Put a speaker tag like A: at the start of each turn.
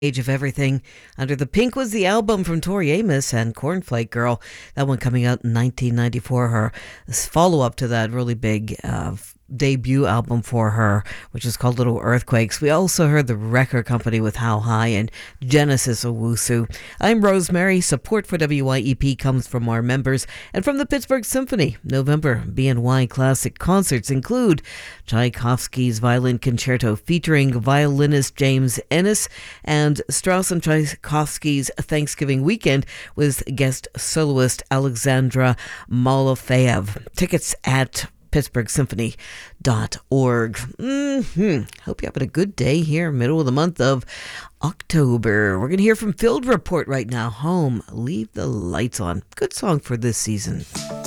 A: Age of Everything. Under the Pink was the album from Tori Amos and Cornflake Girl. That one coming out in 1994. Her follow up to that really big debut album for her, which is called Little Earthquakes. We also heard the Record Company with How High and Genesis Owusu. I'm Rosemary. Support for WYEP comes from our members and from the Pittsburgh Symphony. November BNY Classic concerts include Tchaikovsky's Violin Concerto featuring violinist James Ennis and Strauss and Tchaikovsky's Thanksgiving Weekend with guest soloist Alexandra Malofeev. Tickets at pittsburghsymphony.org. Hope you're having a good day here, middle of the month of October. We're going to hear from Field Report right now. Home, Leave the Lights On. Good song for this season.